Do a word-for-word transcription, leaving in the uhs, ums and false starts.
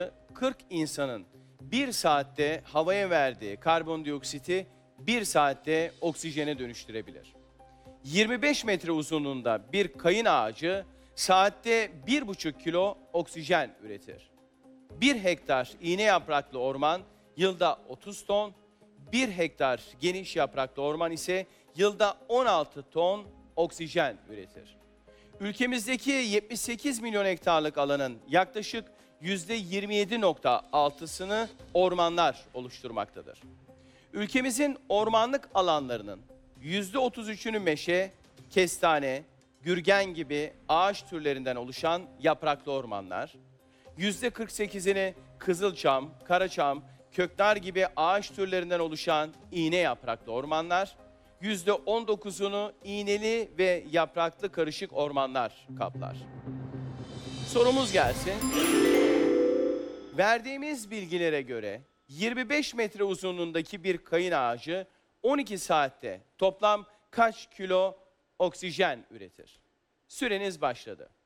kırk insanın bir saatte havaya verdiği karbondioksiti bir saatte oksijene dönüştürebilir. yirmi beş metre uzunluğunda bir kayın ağacı saatte bir buçuk kilo oksijen üretir. bir hektar iğne yapraklı orman yılda otuz ton, bir hektar geniş yapraklı orman ise yılda on altı ton oksijen üretir. Ülkemizdeki yetmiş sekiz milyon hektarlık alanın yaklaşık yüzde yirmi yedi nokta altısını ormanlar oluşturmaktadır. Ülkemizin ormanlık alanlarının yüzde otuz üçünü meşe, kestane, gürgen gibi ağaç türlerinden oluşan yapraklı ormanlar, yüzde kırk sekizini kızılçam, karaçam, köknar gibi ağaç türlerinden oluşan iğne yapraklı ormanlar, yüzde on dokuzunu iğneli ve yapraklı karışık ormanlar kaplar. Sorumuz gelsin. Verdiğimiz bilgilere göre yirmi beş metre uzunluğundaki bir kayın ağacı on iki saatte toplam kaç kilo oksijen üretir? Süreniz başladı.